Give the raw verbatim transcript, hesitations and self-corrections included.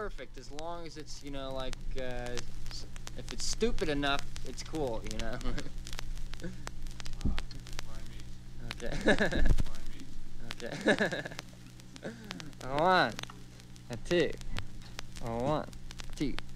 perfect as long as it's, you know, like, uh, if it's stupid enough, it's cool, you know? Okay. Okay. One, two, one, two.